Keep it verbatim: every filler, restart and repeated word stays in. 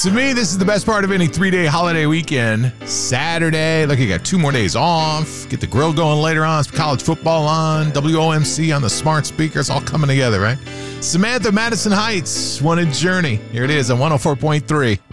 To me, this is the best part of any three-day holiday weekend. Saturday, look, you got two more days off. Get the grill going later on. It's college football on. W O M C on the smart speakers, all coming together, right? Samantha, Madison Heights, One in Journey. Here it is on one oh four point three.